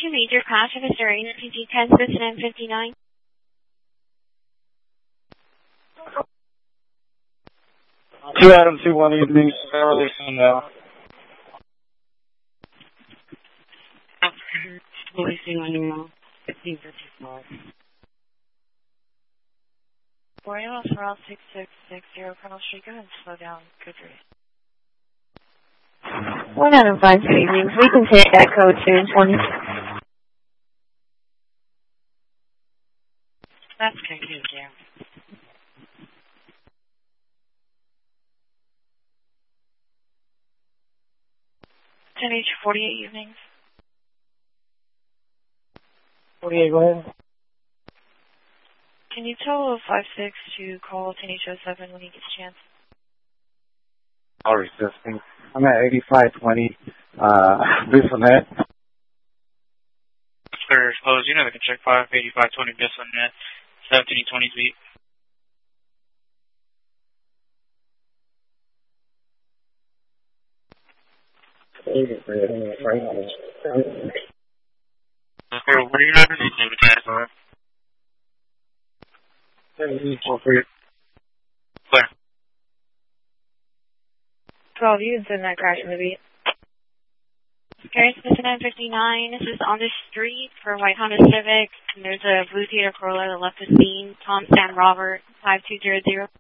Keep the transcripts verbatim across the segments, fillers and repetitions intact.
to Major Crash of Australia, P G ten, N fifty-nine. Two Adam, two one evening, releasing now. Releasing on your fifteen fifty-four. Boreal for six six six zero, Colonel Street, go ahead and slow down. Good race. One out of five evenings. We can take that code two twenty. That's good, thank you. ten H forty-eight evenings. forty-eight, go ahead. Can you tell five six to call ten H oh seven when he gets a chance? All resisting. I'm at eighty-five twenty. Uh, this on that. Clear close. You know they can check five eighty-five twenty this on net. seventeen twenty feet. Clear, what are your numbers? You can pass on. Clear. twelve, you can send that crash in the beat. Gary Smith, N fifty-nine. This is on the street for White Honda Civic. And there's a blue Toyota Corolla that left the scene. Tom Stan Robert, five two zero zero.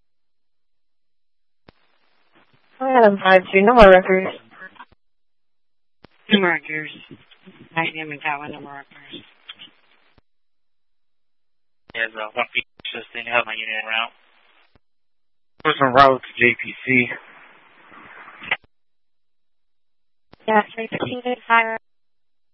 One out of five two. No more records. No more records. I haven't got one, no more records. There's a one piece thing. I have my unit en route. What's en route to J P C? Yeah, three fifteen, fire.